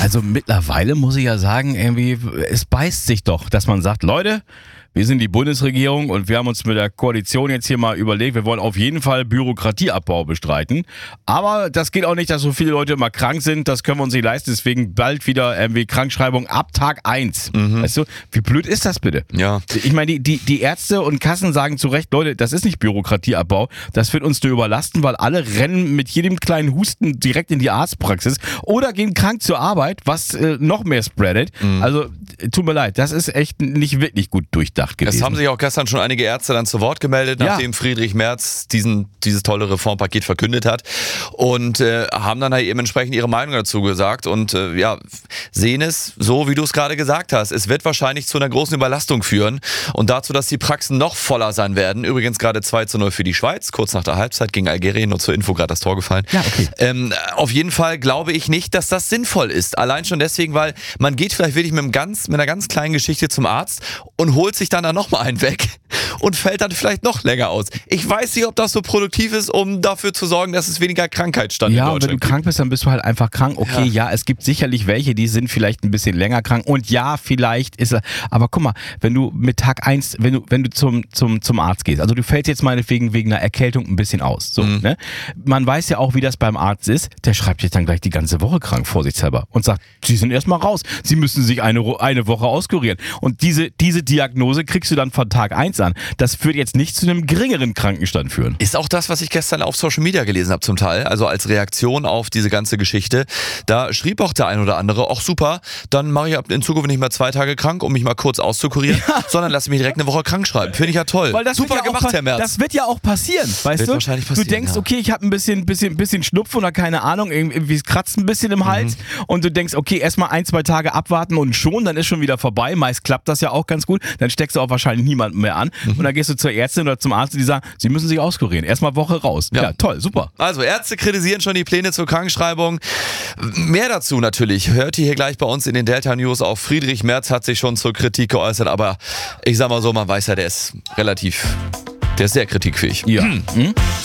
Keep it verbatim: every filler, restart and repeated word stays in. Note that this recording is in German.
Also mittlerweile muss ich ja sagen, irgendwie, es beißt sich doch, dass man sagt, Leute, wir sind die Bundesregierung und wir haben uns mit der Koalition jetzt hier mal überlegt, wir wollen auf jeden Fall Bürokratieabbau bestreiten. Aber das geht auch nicht, dass so viele Leute immer krank sind, das können wir uns nicht leisten, deswegen bald wieder irgendwie Krankschreibung ab Tag eins. Mhm. Weißt du, wie blöd ist das bitte? Ja. Ich meine, die, die, die Ärzte und Kassen sagen zu Recht, Leute, das ist nicht Bürokratieabbau, das wird uns nur überlasten, weil alle rennen mit jedem kleinen Husten direkt in die Arztpraxis oder gehen krank zur Arbeit, was äh, noch mehr spreadet. Mhm. Also, tut mir leid, das ist echt nicht wirklich gut durchdacht gewesen. Es haben sich auch gestern schon einige Ärzte dann zu Wort gemeldet, nachdem ja. Friedrich Merz diesen, dieses tolle Reformpaket verkündet hat und äh, haben dann halt eben entsprechend ihre Meinung dazu gesagt und äh, ja, sehen es so, wie du es gerade gesagt hast. Es wird wahrscheinlich zu einer großen Überlastung führen und dazu, dass die Praxen noch voller sein werden. Übrigens gerade zwei zu null für die Schweiz, kurz nach der Halbzeit gegen Algerien, nur zur Info gerade das Tor gefallen. Ja, okay. Ähm, auf jeden Fall glaube ich nicht, dass das sinnvoll ist. Allein schon deswegen, weil man geht vielleicht wirklich mit, einem ganz, mit einer ganz kleinen Geschichte zum Arzt und holt sich dann da nochmal einen weg und fällt dann vielleicht noch länger aus. Ich weiß nicht, ob das so produktiv ist, um dafür zu sorgen, dass es weniger Krankheitsstand ja, in Deutschland und wenn du gibt. krank bist, dann bist du halt einfach krank. Okay, ja. ja, es gibt sicherlich welche, die sind vielleicht ein bisschen länger krank und ja, vielleicht ist er, aber guck mal, wenn du mit Tag eins, wenn du, wenn du zum, zum, zum Arzt gehst, also du fällst jetzt meinetwegen wegen einer Erkältung ein bisschen aus, so, mhm. ne? Man weiß ja auch, wie das beim Arzt ist, der schreibt jetzt dann gleich die ganze Woche krank, vorsichtshalber, und sagt, Sie sind erstmal raus, Sie müssen sich eine, eine Woche auskurieren und diese, diese Diagnose kriegst du dann von Tag eins an. Das wird jetzt nicht zu einem geringeren Krankenstand führen. Ist auch das, was ich gestern auf Social Media gelesen habe zum Teil, also als Reaktion auf diese ganze Geschichte. Da schrieb auch der ein oder andere, ach super, dann mache ich in Zukunft nicht mehr zwei Tage krank, um mich mal kurz auszukurieren, ja. sondern lass mich direkt eine Woche krank schreiben. Finde ich ja toll. Weil das super ja gemacht, auch, Herr Merz. Das wird ja auch passieren, weißt wird du? Wahrscheinlich passieren, du denkst, ja. okay, ich habe ein bisschen, bisschen, bisschen Schnupfen oder keine Ahnung, irgendwie es kratzt ein bisschen im Hals mhm. und du denkst, okay, erstmal ein, zwei Tage abwarten und schon, dann ist schon wieder vorbei. Meist klappt das ja auch ganz gut. Dann steckst du auch wahrscheinlich niemanden mehr an mhm. und dann gehst du zur Ärztin oder zum Arzt, die sagen, sie müssen sich auskurieren. Erstmal Woche raus. Ja. ja, toll, super. Also Ärzte kritisieren schon die Pläne zur Krankschreibung. Mehr dazu natürlich hört ihr hier gleich bei uns in den Delta News. Auch Friedrich Merz hat sich schon zur Kritik geäußert, aber ich sag mal so, man weiß ja, der ist relativ, der ist sehr kritikfähig. Ja. Mhm.